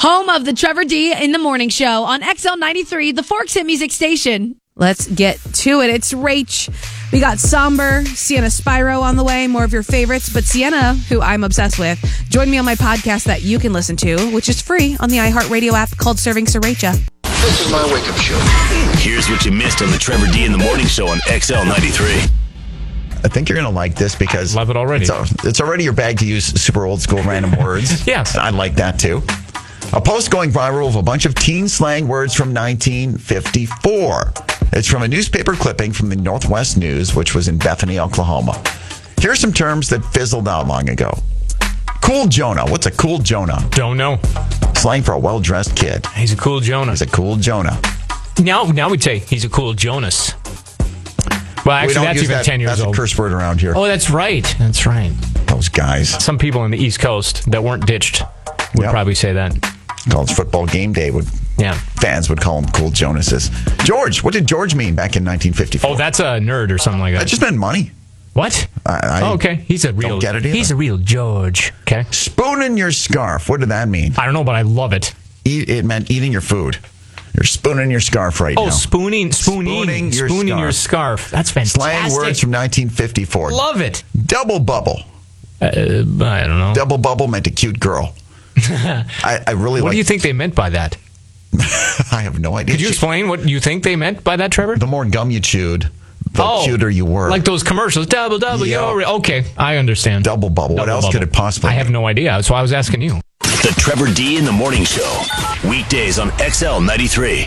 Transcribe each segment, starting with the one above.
Home of the Trevor D in the Morning Show on XL93, the Forks Hit Music Station. Let's get to it. It's Rach. We got Somber, Sienna Spyro on the way, more of your favorites. But Sienna, who I'm obsessed with, joined me on my podcast that you can listen to, which is free on the iHeartRadio app called Serving Sriracha. This is my wake-up show. Here's what you missed on the Trevor D in the Morning Show on XL93. I think you're going to like this because... Love it already. It's already your bag to use super old school random words. Yes. I like that too. A post going viral of a bunch of teen slang words from 1954. It's from a newspaper clipping from the Northwest News, which was in Bethany, Oklahoma. Here are some terms that fizzled out long ago. Cool Jonah. What's a cool Jonah? Don't know. Slang for a well-dressed kid. He's a cool Jonah. He's a cool Jonah. Now we'd say he's a cool Jonas. Well, actually, that's even 10 years old. That's a curse word around here. Oh, that's right. That's right. Those guys. Some people in the East Coast that weren't ditched would probably say that. College football game day fans would call them cool Jonases. George, what did George mean back in 1954? Oh, that's a nerd or something like that. That just meant money. What? Okay. He's a real. Don't get it either. He's a real George. Okay. Spoon in your scarf. What did that mean? I don't know, but I love it. It meant eating your food. You're spooning your scarf right now. Oh, spooning your scarf. That's fantastic. Slang words from 1954. Love it. Double bubble. I don't know. Double bubble meant a cute girl. I really. What do you think they meant by that? I have no idea. Could you explain what you think they meant by that, Trevor? The more gum you chewed, the cuter you were. Like those commercials. Double. Okay, I understand. Double bubble. What else could it possibly I have no idea. That's why I was asking you. The Trevor D in the Morning Show. Weekdays on XL93.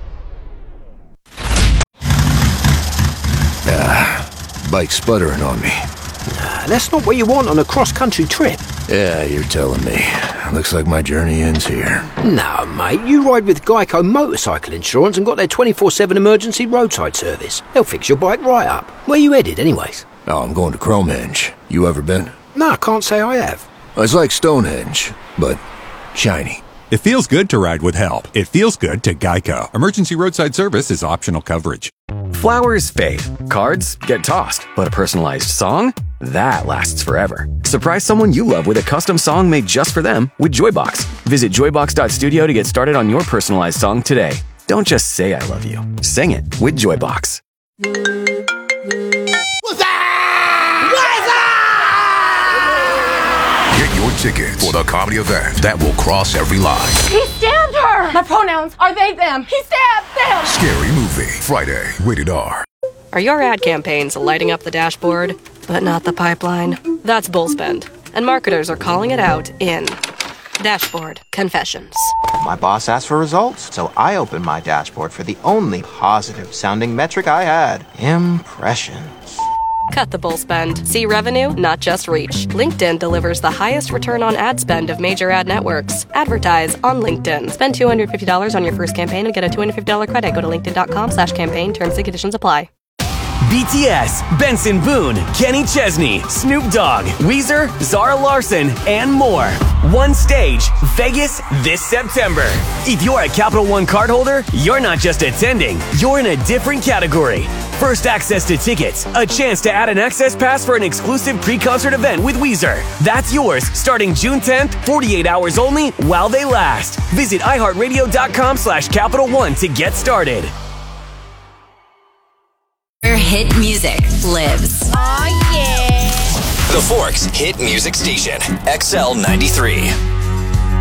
Bike sputtering on me. That's not what you want on a cross-country trip. Yeah, you're telling me. Looks like my journey ends here. No, mate, you ride with Geico Motorcycle Insurance and got their 24/7 emergency roadside service. They'll fix your bike right up. Where you headed, anyways? Oh, I'm going to Cromenge. You ever been? No, I can't say I have. It's like Stonehenge, but shiny. It feels good to ride with help. It feels good to Geico. Emergency roadside service is optional coverage. Flowers fade, cards get tossed, but a personalized song? That lasts forever. Surprise someone you love with a custom song made just for them with Joybox. Visit joybox.studio to get started on your personalized song today. Don't just say I love you. Sing it with Joybox. Get your tickets for the comedy event that will cross every line. He stabbed her! My pronouns are they, them. He stabbed them! Scary Movie, Friday, rated R. Are your ad campaigns lighting up the dashboard, but not the pipeline? That's Bullspend, and marketers are calling it out in Dashboard Confessions. My boss asked for results, so I opened my dashboard for the only positive-sounding metric I had. Impressions. Cut the bull spend. See revenue, not just reach. LinkedIn delivers the highest return on ad spend of major ad networks. Advertise on LinkedIn. Spend $250 on your first campaign and get a $250 credit. Go to linkedin.com/campaign. Terms and conditions apply. BTS, Benson Boone, Kenny Chesney, Snoop Dogg, Weezer, Zara Larsson, and more. One stage, Vegas this September. If you're a Capital One cardholder, you're not just attending, you're in a different category. First access to tickets, a chance to add an access pass for an exclusive pre-concert event with Weezer. That's yours starting June 10th, 48 hours only while they last. Visit iHeartRadio.com/Capital One to get started. Where hit music lives. The Forks Hit Music Station, XL93.